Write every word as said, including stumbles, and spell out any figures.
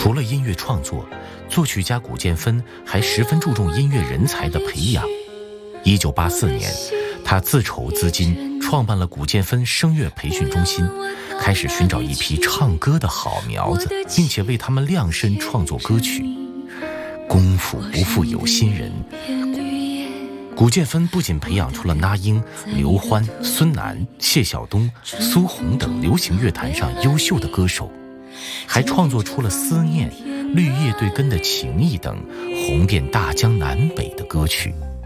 除了音乐创作，作曲家古建芬还十分注重音乐人才的培养。一九八四年，他自筹资金，创办了古建芬声乐培训中心，开始寻找一批唱歌的好苗子，并且为他们量身创作歌曲。功夫不负有心人，古建芬不仅培养出了那英、刘欢、孙楠、谢晓东、苏红等流行乐坛上优秀的歌手，还创作出了《思念》《绿叶对根的情谊》等红遍大江南北的歌曲。